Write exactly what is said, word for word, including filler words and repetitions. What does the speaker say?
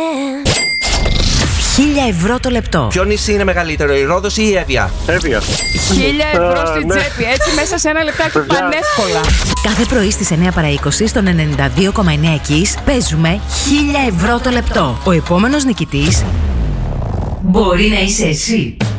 Χίλια ευρώ το λεπτό. Ποιο νησί είναι μεγαλύτερο, η Ρόδος ή η Εύβοια? Εύβοια. Χίλια ευρώ Α, στην ναι. τσέπη. Έτσι μέσα σε ένα λεπτάκι Παιδιά. πανεύκολα. Κάθε πρωί στις εννιά παρά είκοσι στον ενενήντα δύο κόμμα εννιά Kiss παίζουμε χίλια ευρώ το λεπτό. Ο επόμενος νικητής μπορεί να είσαι εσύ.